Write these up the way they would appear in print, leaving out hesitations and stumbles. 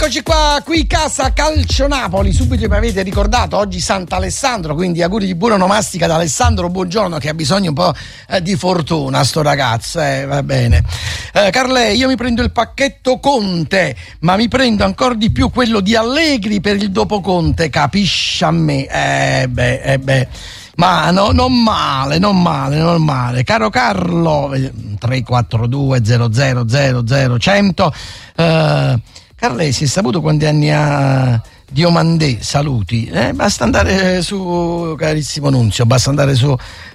Eccoci qua, qui Casa Calcio Napoli. Subito mi avete ricordato, oggi Sant'Alessandro, quindi auguri di buona onomastica da Alessandro, buongiorno, che ha bisogno un po' di fortuna sto ragazzo, va bene. Carle, io mi prendo il pacchetto Conte, ma mi prendo ancora di più quello di Allegri per il dopo Conte, capisci a me? Ma no, non male. Caro Carlo, 342 000 100. Carle, si è saputo quanti anni ha Diomandé? Saluti. Basta andare su, carissimo Nunzio, basta andare su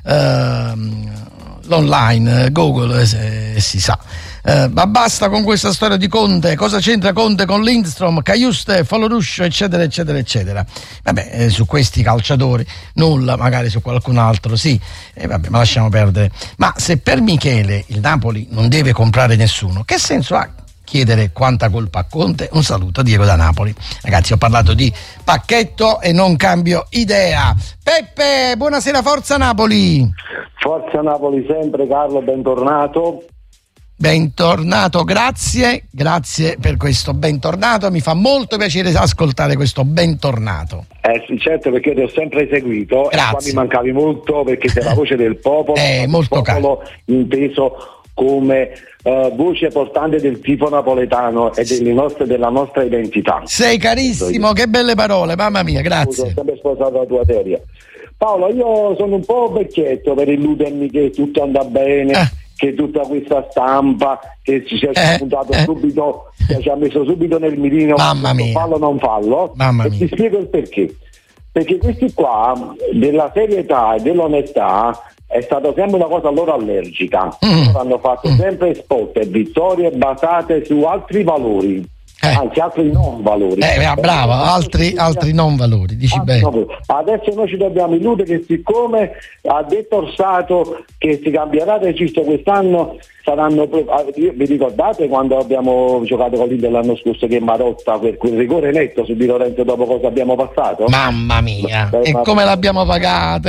l'online, Google, si sa. Ma basta con questa storia di Conte. Cosa c'entra Conte con Lindstrom, Cajuste, Foloruscio, eccetera. Vabbè, su questi calciatori nulla, magari su qualcun altro sì. Vabbè, ma lasciamo perdere. Ma se per Michele il Napoli non deve comprare nessuno, che senso ha chiedere quanta colpa a Conte? Un saluto a Diego da Napoli. Ragazzi, ho parlato di pacchetto e non cambio idea. Peppe, buonasera, forza Napoli. Forza Napoli sempre, Carlo, bentornato. Bentornato, grazie per questo bentornato, mi fa molto piacere ascoltare questo bentornato. Sì, certo, perché ti ho sempre seguito. Grazie. E qua mi mancavi molto, perché sei la voce del popolo, molto popolo inteso come voce portante del tifo napoletano e della nostra identità. Sei carissimo, che belle parole, mamma mia, grazie. Ho sempre sposato la tua teoria. Paolo, io sono un po' vecchietto per illudermi che tutto andrà bene, che tutta questa stampa che ci si è puntato subito, che ci ha messo subito nel mirino, mamma mia, fallo non fallo, mamma mia. Ti spiego il perché questi qua della serietà e dell'onestà è stata sempre una cosa loro allergica. Hanno fatto sempre spot e vittorie basate su altri valori. Anzi, altri non valori. Bravo, altri non valori, dici bene. Adesso noi ci dobbiamo illudere che, siccome ha detto Orsato che si cambierà registro quest'anno, saranno. Vi ricordate quando abbiamo giocato con l'Inter l'anno scorso, che Marotta per quel rigore netto su Di Lorenzo dopo cosa abbiamo passato? Mamma mia, come l'abbiamo pagato?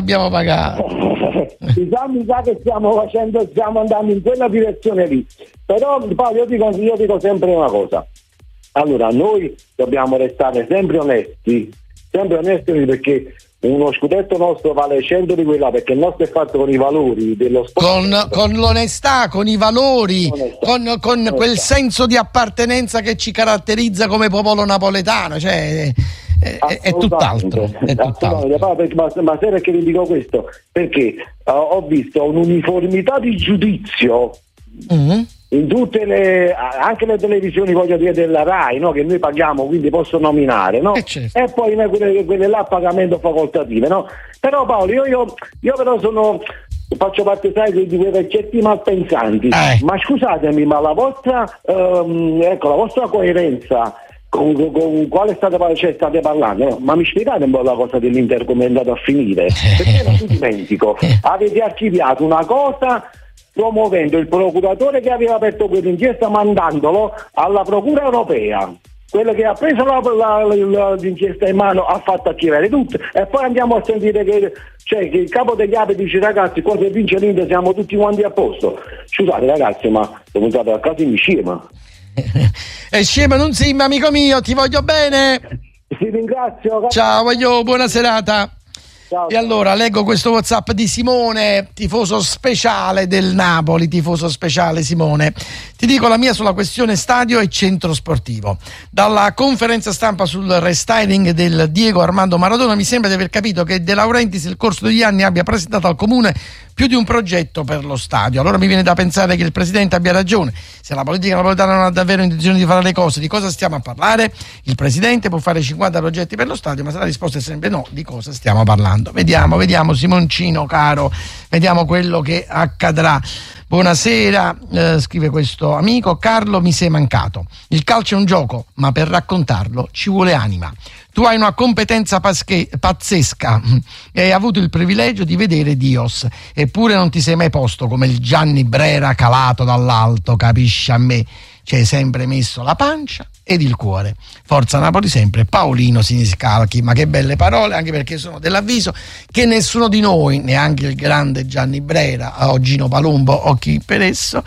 Mi sa che stiamo andando in quella direzione lì. Però Paolo, io dico sempre una cosa. Allora, noi dobbiamo restare sempre onesti, perché uno scudetto nostro vale 100 di quella, perché il nostro è fatto con i valori dello sport. Con l'onestà, con i valori, con quel senso di appartenenza che ci caratterizza come popolo napoletano, cioè è tutt'altro. Ma sai perché vi dico questo? Perché ho visto un'uniformità di giudizio in tutte anche le televisioni, voglio dire, della Rai, no? Che noi paghiamo, quindi posso nominare, no? Certo. E poi quelle là a pagamento facoltative, no? Però Paolo, io però faccio parte, sai, di quei vecchietti malpensanti. Ma scusatemi, ma la vostra coerenza con quale state parlando, no? Ma mi spiegate un po' la cosa dell'Inter, come è andato a finire? Perché non mi dimentico, avete archiviato una cosa promuovendo il procuratore che aveva aperto quell'inchiesta, mandandolo alla Procura Europea. Quello che ha preso l'inchiesta in mano ha fatto archiviare tutto, e poi andiamo a sentire che il capo degli APE dice: ragazzi, qua se vince l'Inter siamo tutti quanti a posto. Scusate ragazzi, ma sono entrato a casa in scema. E scema non si, amico mio, ti voglio bene. Ti ringrazio. Ciao, buona serata. Ciao. E allora leggo questo WhatsApp di Simone, tifoso speciale del Napoli, tifoso speciale Simone. Ti dico la mia sulla questione stadio e centro sportivo. Dalla conferenza stampa sul restyling del Diego Armando Maradona mi sembra di aver capito che De Laurentiis nel corso degli anni abbia presentato al comune più di un progetto per lo stadio. Allora mi viene da pensare che il presidente abbia ragione. Se la politica napoletana non ha davvero intenzione di fare le cose, di cosa stiamo a parlare? Il presidente può fare 50 progetti per lo stadio, ma se la risposta è sempre no, di cosa stiamo parlando? Vediamo Simoncino caro, vediamo quello che accadrà. Buonasera, scrive questo amico: Carlo, mi sei mancato. Il calcio è un gioco, ma per raccontarlo ci vuole anima. Tu hai una competenza pazzesca e hai avuto il privilegio di vedere Dios, eppure non ti sei mai posto come il Gianni Brera calato dall'alto, capisci a me? Ci hai sempre messo la pancia ed il cuore. Forza Napoli sempre, Paolino Siniscalchi. Ma che belle parole, anche perché sono dell'avviso che nessuno di noi, neanche il grande Gianni Brera o Gino Palumbo o chi per esso,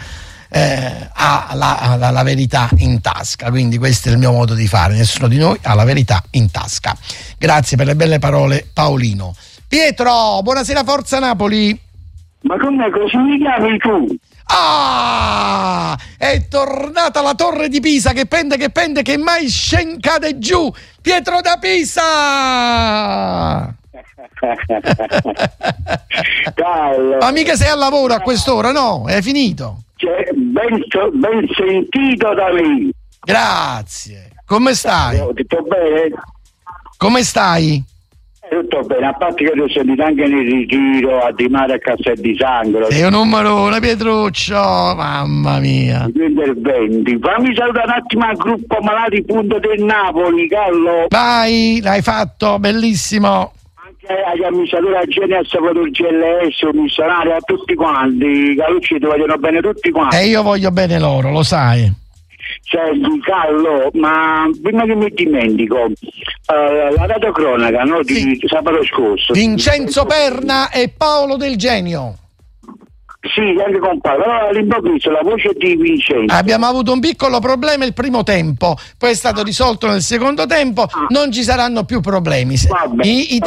ha la verità in tasca, quindi questo è il mio modo di fare, nessuno di noi ha la verità in tasca. Grazie per le belle parole, Paolino. Pietro, buonasera, Forza Napoli. Ma come così mi chiami tu? Ah, è tornata la torre di Pisa che pende, che mai cade giù. Pietro da Pisa. Ma mica sei al lavoro a quest'ora, no? È finito. Ben sentito da me. Grazie. Come stai? Tutto bene? Come stai? Tutto bene, a parte che ho sentito anche nel ritiro a Di Mare a Castel di Sangro. Sei un numerone, Pietruccio, mamma mia. Gli interventi. Fammi salutare un attimo al gruppo Malati Punto del Napoli, Carlo. Vai, l'hai fatto, bellissimo. Anche agli amministratori agenti a Salvatore GLS, un missionario, a tutti quanti. Calucci ti vogliono bene tutti quanti. E io voglio bene loro, lo sai. Senti Carlo, ma prima che mi dimentico, la radiocronaca, no, di sabato scorso. Vincenzo Perna e Paolo Del Genio. Sì, anche con Paolo, però all'improvviso la voce di Vincenzo. Abbiamo avuto un piccolo problema il primo tempo, poi è stato risolto nel secondo tempo, non ci saranno più problemi. I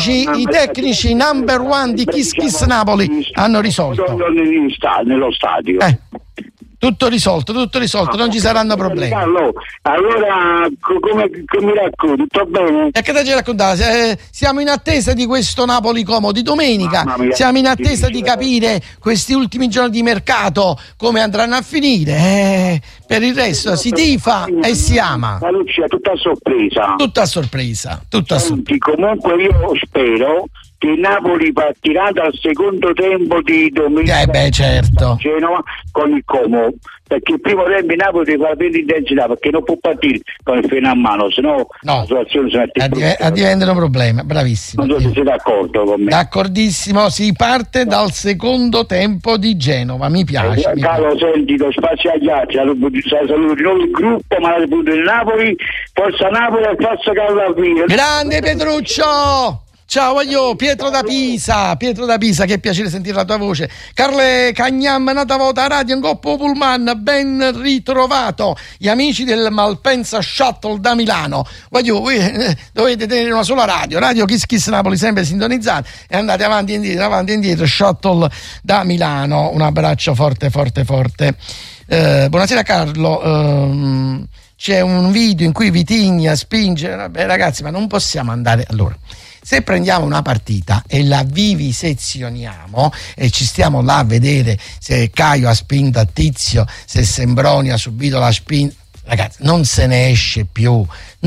tecnici number one di Kiss Kiss Napoli hanno risolto. Nello stadio. Tutto risolto, non ci saranno problemi. Carlo, allora come mi racconti? Tutto bene? E che ci raccontare? Siamo in attesa di questo Napoli-Como di domenica, siamo in attesa di capire questi ultimi giorni di mercato come andranno a finire. Per il resto si tifa e si ama. La luce è tutta sorpresa. Tutta sorpresa. Senti, comunque io spero che Napoli partirà dal secondo tempo di domenica certo. Genova con il Como, perché il primo tempo in Napoli deve fare per l'intensità, perché non può partire con il freno a mano, sennò la situazione si mette diventa un problema. Bravissimo. Non so se sei d'accordo con me. D'accordissimo, si parte dal secondo tempo di Genova, mi piace. Carlo, senti, lo spazio agli altri, saluto di nuovo il gruppo Malati Punto del Napoli, Forza Napoli e Forza Carlo Pino. Grande Petruccio! Ciao voglio, Pietro da Pisa, che piacere sentire la tua voce. Carle Cagnam, nata volta a radio in Coppo Pullman, ben ritrovato. Gli amici del Malpensa Shuttle da Milano. Voglio, dovete tenere una sola radio Kiss Kiss Napoli sempre sintonizzata e andate avanti e indietro, Shuttle da Milano. Un abbraccio forte. Buonasera Carlo, c'è un video in cui Vitigna spinge, vabbè ragazzi, ma non possiamo andare, allora. Se prendiamo una partita e la vivisezioniamo e ci stiamo là a vedere se Caio ha spinto a Tizio, se Sembroni ha subito la spinta, ragazzi, non se ne esce più.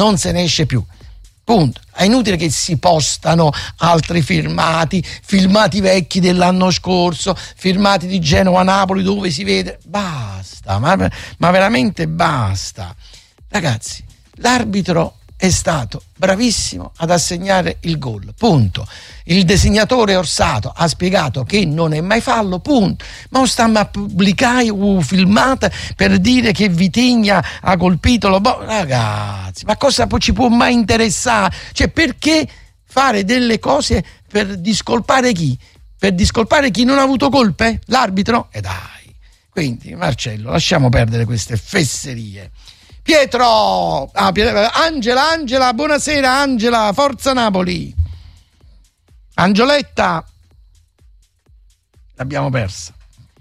Punto. È inutile che si postano altri filmati vecchi dell'anno scorso, filmati di Genova-Napoli dove si vede. Basta, ma veramente basta. Ragazzi, l'arbitro è stato bravissimo ad assegnare il gol, punto. Il disegnatore Orsato ha spiegato che non è mai fallo, punto. Ma non stiamo a pubblicare filmata per dire che Vitigna ha colpito ragazzi, ma cosa ci può mai interessare? Cioè, perché fare delle cose per discolpare chi? Per discolpare chi non ha avuto colpe? L'arbitro? Dai. Quindi Marcello, lasciamo perdere queste fesserie. Pietro, Angela, buonasera Angela, Forza Napoli. Angioletta, l'abbiamo persa.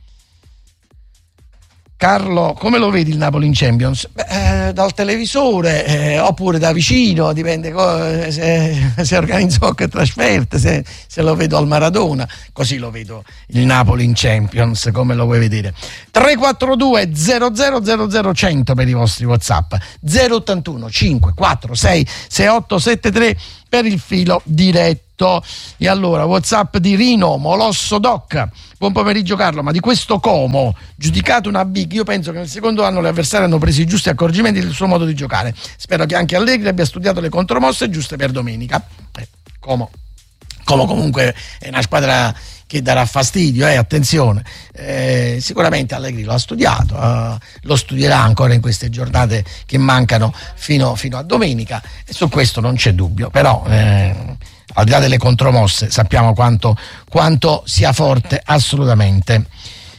Carlo, come lo vedi il Napoli in Champions? Dal televisore oppure da vicino, dipende se organizzo qualche trasferta, se lo vedo al Maradona, così lo vedo il Napoli in Champions, come lo vuoi vedere. 342 00 100 per i vostri WhatsApp, 081 546 6873 per il filo diretto. E allora WhatsApp di Rino Molosso Doc: buon pomeriggio Carlo, ma di questo Como giudicato una big, io penso che nel secondo anno le avversarie hanno preso i giusti accorgimenti del suo modo di giocare, spero che anche Allegri abbia studiato le contromosse giuste per domenica. Como comunque è una squadra che darà fastidio, attenzione, sicuramente Allegri lo ha studiato, lo studierà ancora in queste giornate che mancano fino a domenica, e su questo non c'è dubbio, però al di là delle contromosse sappiamo quanto sia forte assolutamente.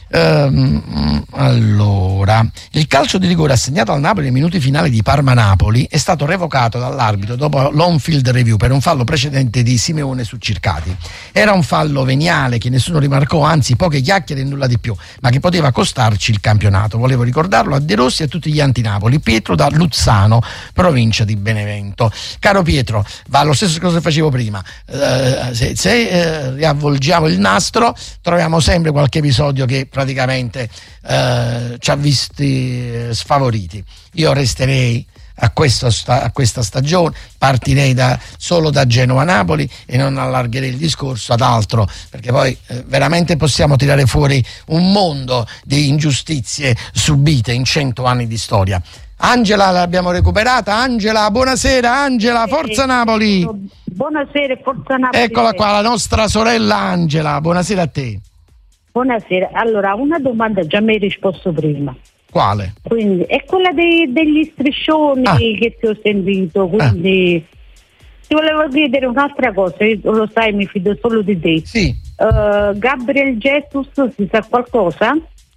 Allora, il calcio di rigore assegnato al Napoli nei minuti finali di Parma-Napoli è stato revocato dall'arbitro dopo l'on-field review per un fallo precedente di Simeone su Circati. Era un fallo veniale che nessuno rimarcò, anzi poche chiacchiere e nulla di più, ma che poteva costarci il campionato. Volevo ricordarlo a De Rossi e a tutti gli antinapoli. Pietro da Luzzano, provincia di Benevento. Caro Pietro, va lo stesso cosa facevo prima. Se riavvolgiamo il nastro troviamo sempre qualche episodio che praticamente ci ha visti sfavoriti. Io resterei a questa stagione, partirei solo da Genoa-Napoli e non allargherei il discorso ad altro, perché poi veramente possiamo tirare fuori un mondo di ingiustizie subite in 100 anni di storia. Angela l'abbiamo recuperata. Angela, buonasera. Angela, forza Napoli. Buonasera, forza Napoli. Eccola qua, la nostra sorella Angela, buonasera a te. Buonasera, allora una domanda già mi hai risposto prima. Quale? Quindi è quella degli striscioni che ti ho sentito, quindi ti volevo chiedere un'altra cosa, lo sai, mi fido solo di te. Sì. Gabriel Jesus, si sa qualcosa?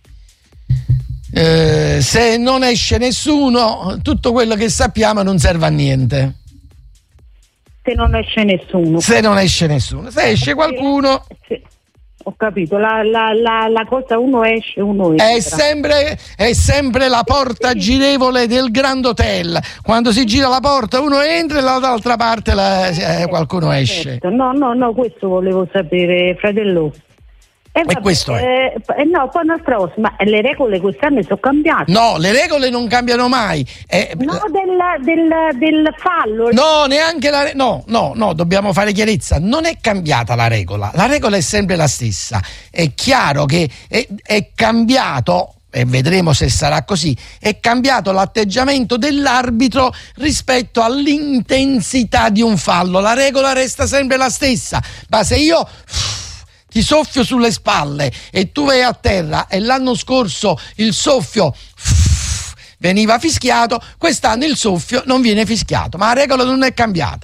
Se non esce nessuno, tutto quello che sappiamo non serve a niente. Se non esce nessuno. Se esce qualcuno. Sì. Ho capito, la cosa, uno esce, uno entra. È sempre la porta girevole del Grand Hotel. Quando si gira la porta uno entra e dall'altra parte qualcuno esce. Certo. No, questo volevo sapere, fratello. E questo è. No, poi un'altra cosa, ma le regole quest'anno sono cambiate? No, le regole non cambiano mai. No, del fallo. No, neanche no, dobbiamo fare chiarezza. Non è cambiata la regola è sempre la stessa. È chiaro che è cambiato, e vedremo se sarà così, è cambiato l'atteggiamento dell'arbitro rispetto all'intensità di un fallo. La regola resta sempre la stessa, ma se io ti soffio sulle spalle e tu vai a terra e l'anno scorso il soffio veniva fischiato, quest'anno il soffio non viene fischiato, ma la regola non è cambiata.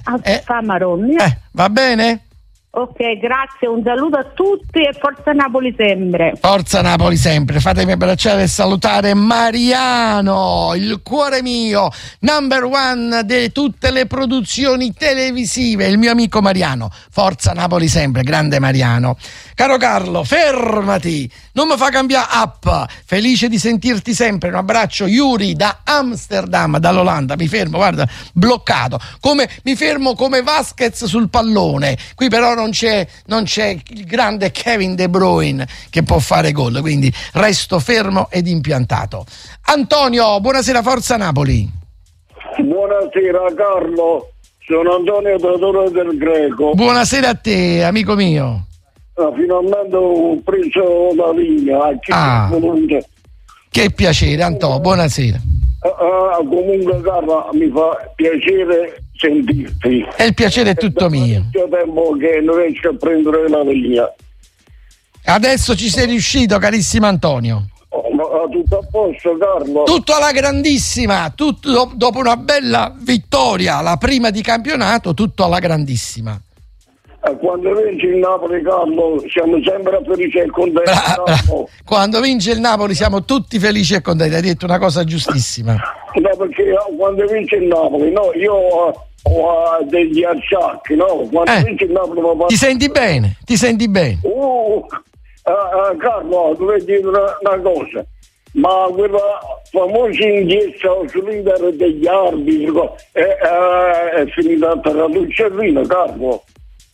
Va bene? Ok, grazie, un saluto a tutti e forza Napoli sempre. Forza Napoli sempre. Fatemi abbracciare e salutare Mariano, il cuore mio, number one di tutte le produzioni televisive, il mio amico Mariano. Forza Napoli sempre, grande Mariano. Caro Carlo, fermati, non mi fa cambiare app. Felice di sentirti sempre. Un abbraccio, Yuri da Amsterdam, dall'Olanda. Mi fermo, guarda, bloccato. Mi fermo come Vasquez sul pallone. Qui però non c'è il grande Kevin De Bruyne che può fare gol, quindi resto fermo ed impiantato. Antonio, buonasera, forza Napoli. Buonasera Carlo, sono Antonio Tratore del Greco. Buonasera a te, amico mio. Finalmente ho preso la linea. Che piacere, Antonio, buonasera. Comunque Carlo, mi fa piacere sentirti. E il piacere è tutto mio. C'è tempo che non riesco a prendere la linea. Adesso ci sei riuscito, carissimo Antonio. Ma tutto a posto, Carlo? Tutto alla grandissima, tutto dopo una bella vittoria, la prima di campionato, tutto alla grandissima. Quando vince il Napoli, Carlo, siamo sempre felici e contenti. Quando vince il Napoli siamo tutti felici e contenti. Hai detto una cosa giustissima. No, perché quando vince il Napoli, no, io ho degli acciacchi, no? Quando vince il Napoli ti senti bene? Carlo, dovevo dire una cosa. Ma quella famosa inchiesta sul leader degli arbitri è finita per la Lucerina, Carlo.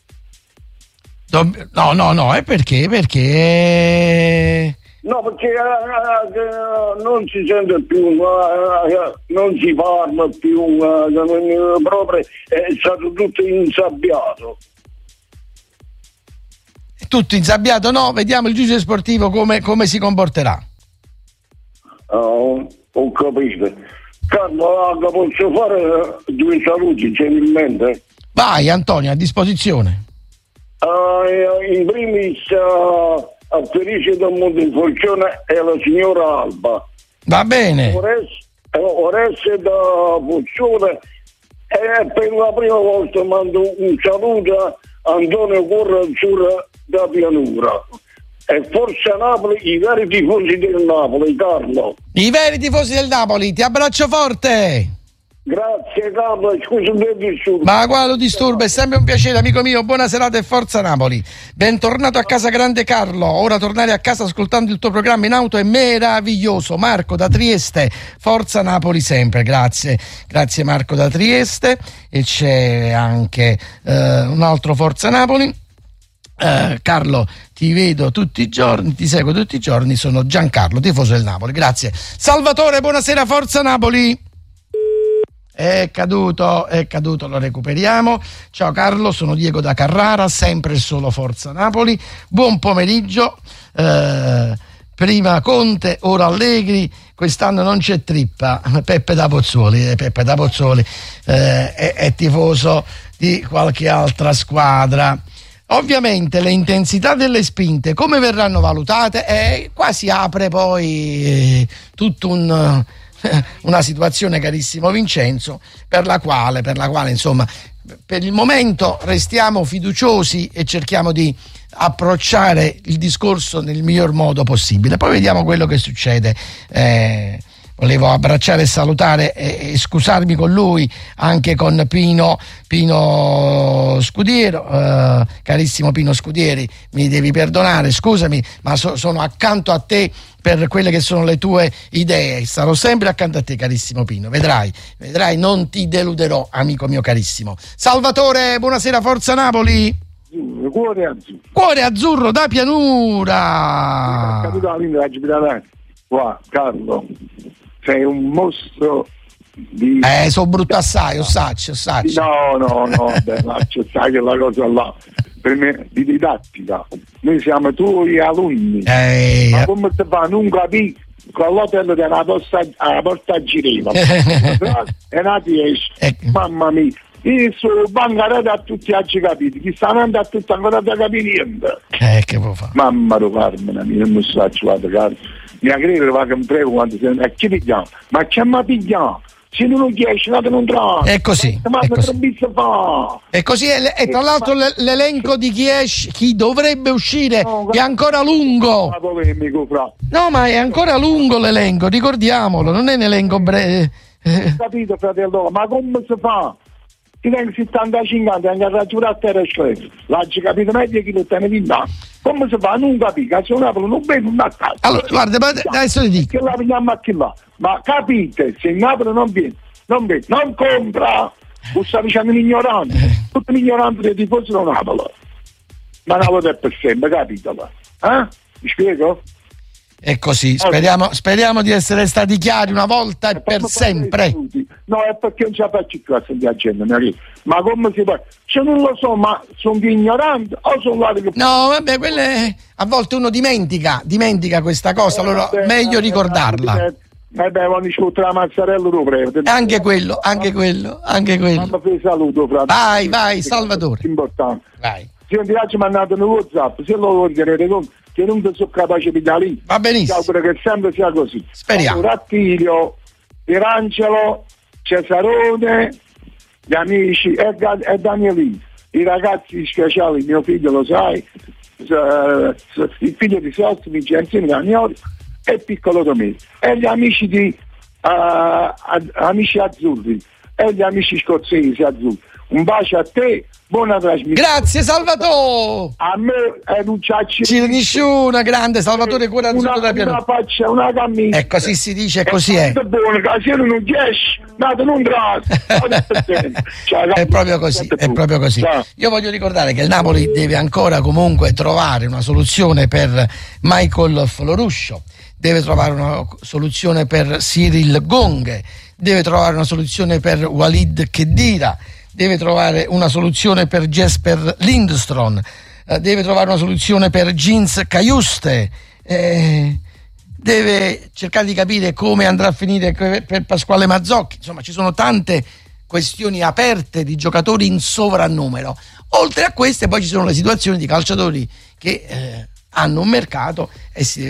No, è perché? No, perché non si sente più, non si parla più, proprio è stato tutto insabbiato. Tutto insabbiato? No, vediamo il giudice sportivo come si comporterà. Ho capito. Carlo, posso fare due saluti gentilmente? Vai Antonio, a disposizione. In primis a Felice del Monteforcione e la signora Alba. Va bene. Oreste da Pozzuole e per la prima volta mando un saluto a Antonio Corrazzura da Pianura E Forza Napoli, i veri tifosi del Napoli, Carlo. I veri tifosi del Napoli, ti abbraccio forte. Grazie Carlo, scusa per il disturbo. Ma quale disturbo, è sempre un piacere amico mio, buona serata e forza Napoli. Bentornato a casa grande Carlo, ora tornare a casa ascoltando il tuo programma in auto è meraviglioso. Marco da Trieste, forza Napoli sempre, grazie Marco da Trieste. E c'è anche un altro forza Napoli. Carlo, ti vedo tutti i giorni, ti seguo tutti i giorni, sono Giancarlo, tifoso del Napoli, grazie. Salvatore, buonasera, forza Napoli. È caduto, lo recuperiamo. Ciao Carlo, sono Diego da Carrara, sempre e solo forza Napoli. Buon pomeriggio. Prima Conte, ora Allegri, quest'anno non c'è trippa. Peppe da Pozzuoli è tifoso di qualche altra squadra. Ovviamente le intensità delle spinte come verranno valutate? Qua si apre poi tutto una situazione, carissimo Vincenzo, per la quale insomma per il momento restiamo fiduciosi e cerchiamo di approcciare il discorso nel miglior modo possibile, poi vediamo quello che succede. Volevo abbracciare e salutare e scusarmi con lui, anche con Pino Scudiero. Carissimo Pino Scudieri, mi devi perdonare, scusami, ma sono accanto a te per quelle che sono le tue idee, sarò sempre accanto a te carissimo Pino, vedrai, non ti deluderò amico mio carissimo. Salvatore, buonasera, forza Napoli. Cuore azzurro da Pianura. Qua, Carlo, sei un mostro di... sono brutto assai, lo saccio. No, lascia stare quella cosa là. Per me, di didattica. Noi siamo tuoi alunni. Ma come si fa a non capire con l'hotel della porta gireva? E una riesce. Mamma mia. Io sono bancarella a tutti oggi capiti. Chi sta andando a tutti ancora da capire niente. Che può fare? Mamma lo Carmine, non mi sto facendo Carlo. Mi credere va che mi prego quando si e ci pigliamo. Ma che mi pigliamo? Se non lo chiesci, non tra. È così. E così, e tra l'altro l'elenco di chi dovrebbe uscire è ancora lungo. No, ma è ancora lungo l'elenco, ricordiamolo, non è un elenco breve. Ho capito, fratello, ma come si fa? Ti vengo 75 anni, anche a raggiungere a terra e l'hai capito meglio che lo tiene di là. Come si fa? Non capisco, se Napoli non beve non a casa. Allora, guarda, adesso ti dico. Che la veniamo a chi là. Ma capite, se Napoli non viene, non compra, lo sta dicendo un ignorante. Tutti gli ignoranti dei tifosi sono Napoli. Ma Napoli è per sempre, capito? Mi spiego? È così, speriamo di essere stati chiari una volta e per sempre. No, è perché non ce la faccio più a sentire gente, ma come si fa? Se non lo so, ma sono di ignoranti o sono là che... No, vabbè, quelle a volte uno dimentica questa cosa, allora meglio ricordarla. Quando ascolta la Mazzarella lo prego. Anche quello. Saluto, frate. Vai, Salvatore. Importante. Vai. Se non ti faccio mandato un WhatsApp, se lo ordinate che non ti sono capace di dare lì. Va benissimo. Auguro che sempre sia così. Speriamo. Rattilio, Pierangelo, Cesarone, gli amici e Danielino, i ragazzi speciali, mio figlio lo sai, il figlio di Sossi, Vincenzo Danioli e il piccolo Domenico, e gli amici di amici azzurri e gli amici scozzesi azzurri. Un bacio a te, buona trasmissione. Grazie Salvatore. A me non c'è nessuna, grande Salvatore, cuore azzurro da Pianura. Una faccia, una cammina. E così si dice, così è. Buono, se non riesci, non è proprio così. Io voglio ricordare che il Napoli deve ancora comunque trovare una soluzione per Michael Floruscio, deve trovare una soluzione per Cyril Gong, deve trovare una soluzione per Walid Khedira, deve trovare una soluzione per Jesper Lindström, deve trovare una soluzione per Jeans Cajuste, deve cercare di capire come andrà a finire per Pasquale Mazzocchi. Insomma, ci sono tante questioni aperte di giocatori in sovrannumero. Oltre a queste poi ci sono le situazioni di calciatori che hanno un mercato e si